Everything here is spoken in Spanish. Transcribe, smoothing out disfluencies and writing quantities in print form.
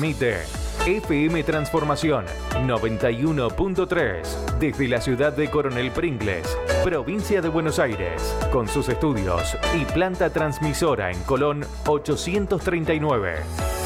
Transmite FM Transformación 91.3 desde la ciudad de Coronel Pringles, provincia de Buenos Aires, con sus estudios y planta transmisora en Colón 839.